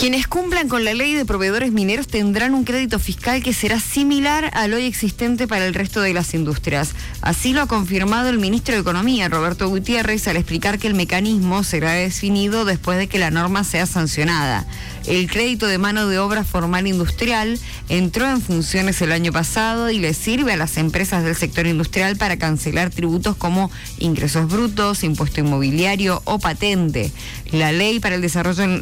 Quienes cumplan con la ley de proveedores mineros tendrán un crédito fiscal que será similar al hoy existente para el resto de las industrias. Así lo ha confirmado el ministro de Economía, Roberto Gutiérrez, al explicar que el mecanismo será definido después de que la norma sea sancionada. El crédito de mano de obra formal industrial entró en funciones el año pasado y le sirve a las empresas del sector industrial para cancelar tributos como ingresos brutos, impuesto inmobiliario o patente. La ley para el desarrollo